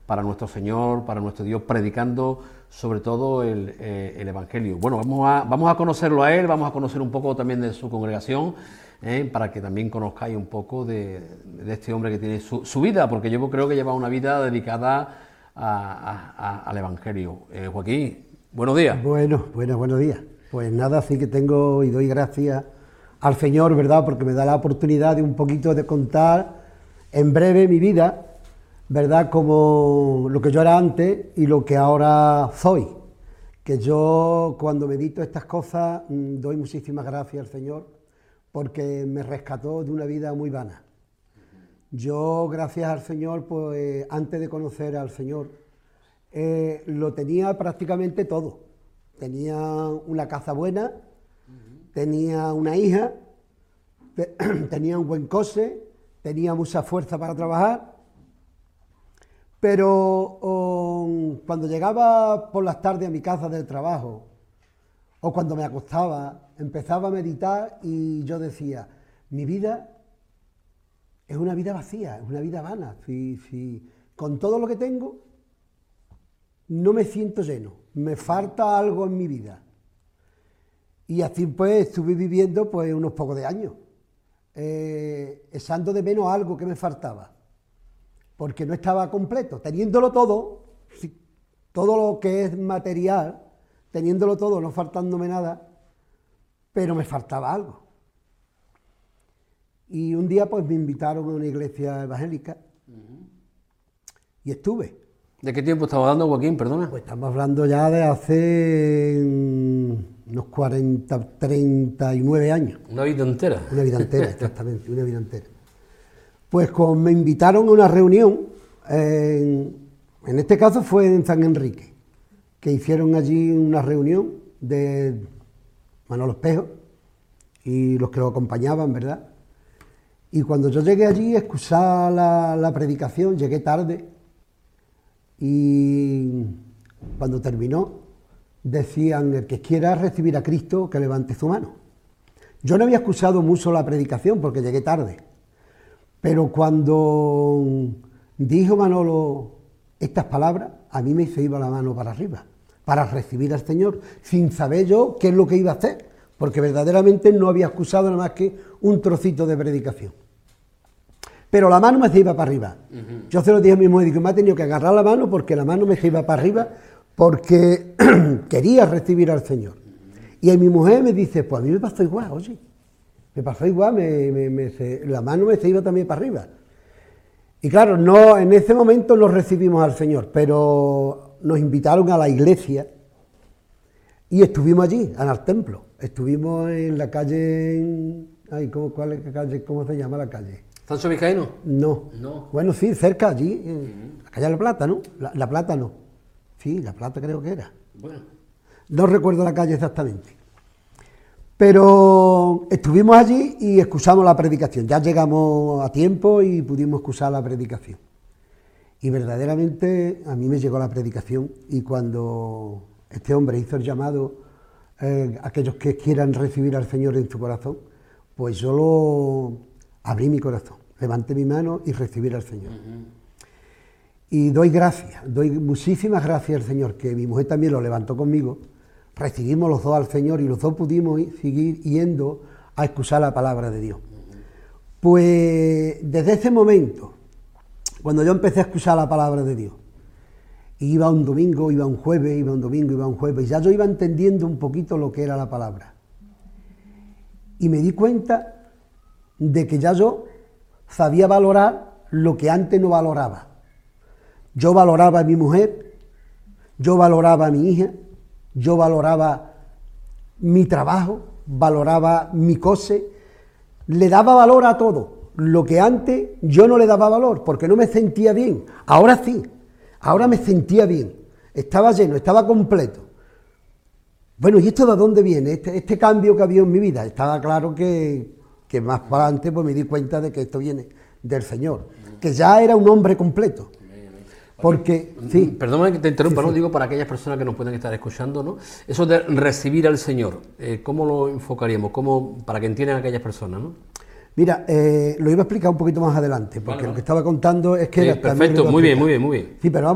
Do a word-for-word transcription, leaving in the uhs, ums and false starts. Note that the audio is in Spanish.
para nuestro Señor, para nuestro Dios, predicando sobre todo el, eh, el Evangelio. Bueno, vamos a, vamos a conocerlo a él, vamos a conocer un poco también de su congregación, eh, para que también conozcáis un poco de, de este hombre que tiene su, su vida, porque yo creo que lleva una vida dedicada a, a, a, al Evangelio. Eh, Joaquín, buenos días. Bueno, bueno, buenos días. Pues nada, sí que tengo y doy gracias al Señor, ¿verdad?, porque me da la oportunidad de un poquito de contar en breve mi vida, ¿verdad?, como lo que yo era antes y lo que ahora soy. Que yo, cuando medito estas cosas, doy muchísimas gracias al Señor, porque me rescató de una vida muy vana. Yo, gracias al Señor, pues antes de conocer al Señor, eh, lo tenía prácticamente todo. Tenía una casa buena, tenía una hija, te, tenía un buen coche, tenía mucha fuerza para trabajar, pero um, cuando llegaba por las tardes a mi casa del trabajo, o cuando me acostaba, empezaba a meditar y yo decía, mi vida es una vida vacía, es una vida vana. Si, si, con todo lo que tengo, no me siento lleno, me falta algo en mi vida. Y así pues estuve viviendo pues unos pocos de años, eh, echando de menos algo que me faltaba, porque no estaba completo, teniéndolo todo, todo lo que es material, teniéndolo todo, no faltándome nada, pero me faltaba algo. Y un día pues me invitaron a una iglesia evangélica, uh-huh, y estuve. ¿De qué tiempo estaba hablando, Joaquín, perdona? Pues estamos hablando ya de hace unos cuarenta, treinta y nueve años. Una vida entera. Una vida entera, exactamente, una vida entera. Pues como me invitaron a una reunión, en, en este caso fue en San Enrique, que hicieron allí una reunión de Manolo Espejo y los que lo acompañaban, ¿verdad? Y cuando yo llegué allí, escuché la, la predicación, llegué tarde, y cuando terminó, decían, el que quiera recibir a Cristo, que levante su mano. Yo no había escuchado mucho la predicación porque llegué tarde, pero cuando dijo Manolo estas palabras, a mí me se iba la mano para arriba, para recibir al Señor, sin saber yo qué es lo que iba a hacer, porque verdaderamente no había escuchado nada más que un trocito de predicación. Pero la mano me se iba para arriba. Uh-huh. Yo se lo dije a mi mujer, que me ha tenido que agarrar la mano porque la mano me se iba para arriba, porque quería recibir al Señor. Uh-huh. Y a mi mujer me dice, pues a mí me pasó igual, oye, me pasó igual, me, me, me se, la mano me se iba también para arriba. Y claro, no, en ese momento no recibimos al Señor, pero nos invitaron a la iglesia y estuvimos allí, en el templo. Estuvimos en la calle, en, ay, ¿cómo, cuál es la calle, ¿cómo se llama la calle? ¿Sancho Vizcaíno? No. no. Bueno, sí, cerca allí, uh-huh, la calle de La Plata, ¿no? La, la Plata no. Sí, La Plata creo que era. Bueno. No recuerdo la calle exactamente. Pero estuvimos allí y escuchamos la predicación. Ya llegamos a tiempo y pudimos escuchar la predicación. Y verdaderamente a mí me llegó la predicación, y cuando este hombre hizo el llamado eh, a aquellos que quieran recibir al Señor en su corazón, pues yo lo abrí mi corazón, levanté mi mano y recibí al Señor. Uh-huh. Y doy gracias, doy muchísimas gracias al Señor, que mi mujer también lo levantó conmigo, recibimos los dos al Señor y los dos pudimos ir, seguir yendo a escuchar la palabra de Dios. Uh-huh. Pues desde ese momento, cuando yo empecé a escuchar la palabra de Dios, iba un domingo, iba un jueves, iba un domingo, iba un jueves, ya yo iba entendiendo un poquito lo que era la palabra. Y me di cuenta de que ya yo sabía valorar lo que antes no valoraba. Yo valoraba a mi mujer, yo valoraba a mi hija, yo valoraba mi trabajo, valoraba mi coche, le daba valor a todo, lo que antes yo no le daba valor, porque no me sentía bien. Ahora sí, ahora me sentía bien, estaba lleno, estaba completo. Bueno, ¿y esto de dónde viene? Este, este cambio que había en mi vida, estaba claro que... que más para adelante pues me di cuenta de que esto viene del Señor, que ya era un hombre completo. Porque, sí. Perdóname que te interrumpa, sí, ¿no? sí. Digo, para aquellas personas que nos pueden estar escuchando, ¿no? Eso de recibir al Señor, eh, ¿cómo lo enfocaríamos? ¿Cómo, para que entiendan aquellas personas, ¿no? Mira, eh, lo iba a explicar un poquito más adelante, porque vale, vale. Lo que estaba contando es que... Sí, era, perfecto, muy bien, muy bien, muy bien. Sí, pero vamos.